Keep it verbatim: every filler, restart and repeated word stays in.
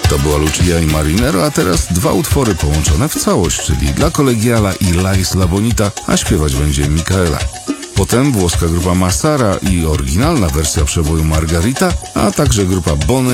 To była Lucia i Marinero, a teraz dwa utwory połączone w całość, czyli dla Kolegiala i La Isla Bonita, a śpiewać będzie Micaela. Potem włoska grupa Massara i oryginalna wersja przeboju Margarita, a także grupa Bonnie